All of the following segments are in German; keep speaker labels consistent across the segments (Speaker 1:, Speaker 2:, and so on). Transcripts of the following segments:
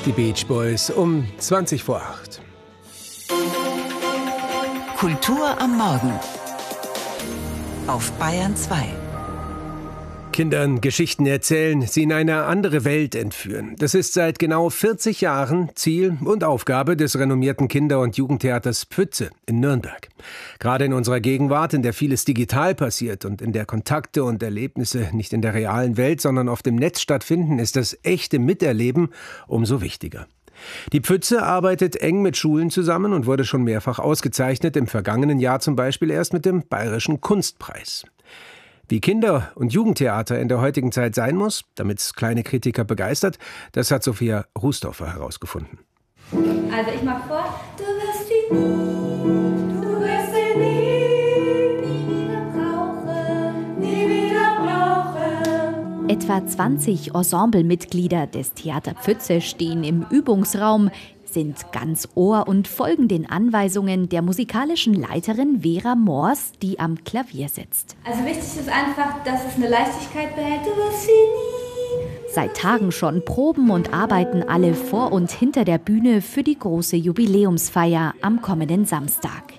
Speaker 1: Die Beach Boys um 20 vor 8.
Speaker 2: Kultur am Morgen auf Bayern 2.
Speaker 1: Kindern Geschichten erzählen, sie in eine andere Welt entführen. Das ist seit genau 40 Jahren Ziel und Aufgabe des renommierten Kinder- und Jugendtheaters Pfütze in Nürnberg. Gerade in unserer Gegenwart, in der vieles digital passiert und in der Kontakte und Erlebnisse nicht in der realen Welt, sondern auf dem Netz stattfinden, ist das echte Miterleben umso wichtiger. Die Pfütze arbeitet eng mit Schulen zusammen und wurde schon mehrfach ausgezeichnet, im vergangenen Jahr zum Beispiel erst mit dem Bayerischen Kunstpreis. Wie Kinder- und Jugendtheater in der heutigen Zeit sein muss, damit es kleine Kritiker begeistert, das hat Sophia Rußdorfer herausgefunden.
Speaker 3: Also ich mach vor, du wirst sie nie wieder brauchen.
Speaker 4: Etwa 20 Ensemblemitglieder des Theater Pfütze stehen im Übungsraum, sind ganz Ohr und folgen den Anweisungen der musikalischen Leiterin Vera Mors, die am Klavier sitzt.
Speaker 3: Also wichtig ist einfach, dass es eine Leichtigkeit behält. Du wirst sie nie.
Speaker 4: Seit Tagen schon proben und arbeiten alle vor und hinter der Bühne für die große Jubiläumsfeier am kommenden Samstag.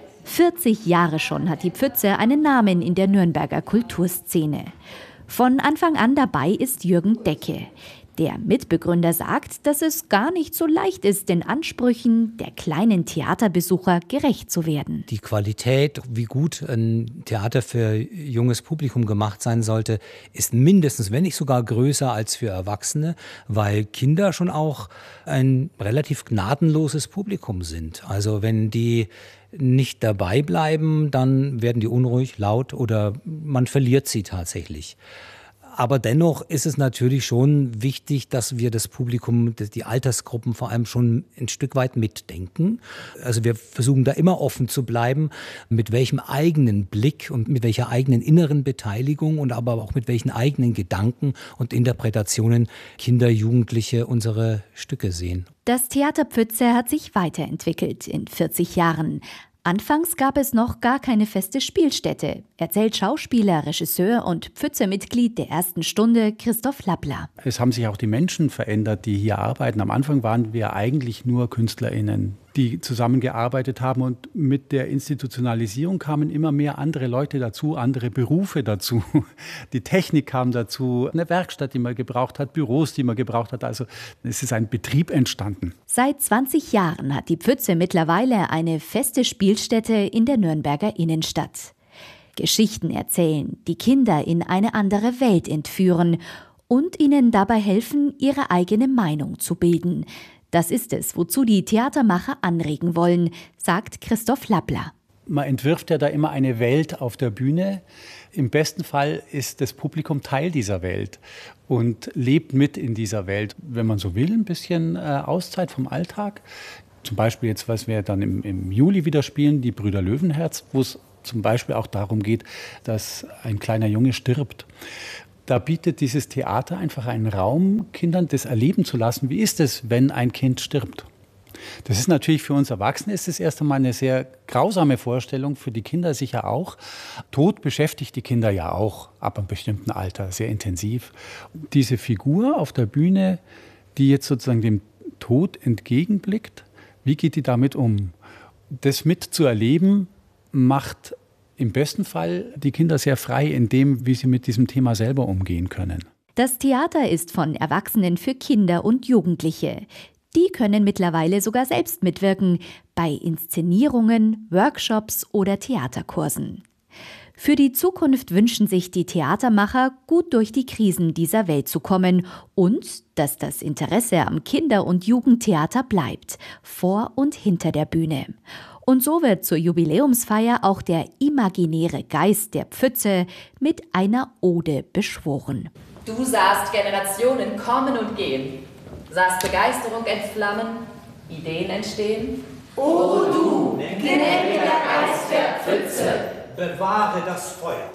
Speaker 4: 40 Jahre schon hat die Pfütze einen Namen in der Nürnberger Kulturszene. Von Anfang an dabei ist Jürgen Decke. Der Mitbegründer sagt, dass es gar nicht so leicht ist, den Ansprüchen der kleinen Theaterbesucher gerecht zu werden.
Speaker 5: Die Qualität, wie gut ein Theater für junges Publikum gemacht sein sollte, ist mindestens, wenn nicht sogar größer als für Erwachsene, weil Kinder schon auch ein relativ gnadenloses Publikum sind. Also wenn die nicht dabei bleiben, dann werden die unruhig, laut oder man verliert sie tatsächlich. Aber dennoch ist es natürlich schon wichtig, dass wir das Publikum, die Altersgruppen vor allem schon ein Stück weit mitdenken. Also wir versuchen da immer offen zu bleiben, mit welchem eigenen Blick und mit welcher eigenen inneren Beteiligung und aber auch mit welchen eigenen Gedanken und Interpretationen Kinder, Jugendliche unsere Stücke sehen.
Speaker 4: Das Theater Pfütze hat sich weiterentwickelt in 40 Jahren. Anfangs gab es noch gar keine feste Spielstätte, erzählt Schauspieler, Regisseur und Pfütze-Mitglied der ersten Stunde Christoph Lappler.
Speaker 6: Es haben sich auch die Menschen verändert, die hier arbeiten. Am Anfang waren wir eigentlich nur KünstlerInnen, die zusammengearbeitet haben, und mit der Institutionalisierung kamen immer mehr andere Leute dazu, andere Berufe dazu. Die Technik kam dazu, eine Werkstatt, die man gebraucht hat, Büros, die man gebraucht hat. Also es ist ein Betrieb entstanden.
Speaker 4: Seit 20 Jahren hat die Pfütze mittlerweile eine feste Spielstätte in der Nürnberger Innenstadt. Geschichten erzählen, die Kinder in eine andere Welt entführen und ihnen dabei helfen, ihre eigene Meinung zu bilden. Das ist es, wozu die Theatermacher anregen wollen, sagt Christoph Lappler.
Speaker 6: Man entwirft ja da immer eine Welt auf der Bühne. Im besten Fall ist das Publikum Teil dieser Welt und lebt mit in dieser Welt. Wenn man so will, ein bisschen Auszeit vom Alltag. Zum Beispiel jetzt, was wir dann im Juli wieder spielen, die Brüder Löwenherz, wo es zum Beispiel auch darum geht, dass ein kleiner Junge stirbt. Da bietet dieses Theater einfach einen Raum, Kindern das erleben zu lassen. Wie ist es, wenn ein Kind stirbt? Das ist natürlich für uns Erwachsene ist das erst einmal eine sehr grausame Vorstellung, für die Kinder sicher auch. Tod beschäftigt die Kinder ja auch ab einem bestimmten Alter sehr intensiv. Diese Figur auf der Bühne, die jetzt sozusagen dem Tod entgegenblickt, wie geht die damit um? Das mitzuerleben macht im besten Fall die Kinder sehr frei in dem, wie sie mit diesem Thema selber umgehen können.
Speaker 4: Das Theater ist von Erwachsenen für Kinder und Jugendliche. Die können mittlerweile sogar selbst mitwirken bei Inszenierungen, Workshops oder Theaterkursen. Für die Zukunft wünschen sich die Theatermacher, gut durch die Krisen dieser Welt zu kommen und dass das Interesse am Kinder- und Jugendtheater bleibt, vor und hinter der Bühne. Und so wird zur Jubiläumsfeier auch der imaginäre Geist der Pfütze mit einer Ode beschworen.
Speaker 7: Du sahst Generationen kommen und gehen, sahst Begeisterung entflammen, Ideen entstehen.
Speaker 8: O du, gnädiger Geist der Pfütze, bewahre das Feuer.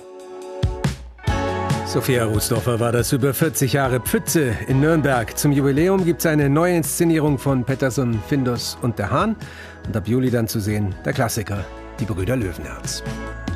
Speaker 1: Sophia Rußdorfer war das über 40 Jahre Pfütze in Nürnberg. Zum Jubiläum gibt es eine Neuinszenierung von Pettersson, Findus und der Hahn. Und ab Juli dann zu sehen der Klassiker, die Brüder Löwenherz.